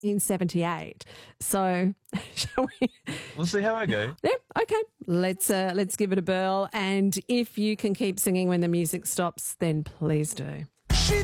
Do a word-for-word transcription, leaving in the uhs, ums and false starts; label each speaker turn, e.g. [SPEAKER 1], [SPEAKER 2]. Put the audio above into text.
[SPEAKER 1] in seventy-eight. So, shall we?
[SPEAKER 2] We'll see how I go.
[SPEAKER 1] Yeah, okay. Let's uh, let's give it a whirl. And if you can keep singing when the music stops, then please do.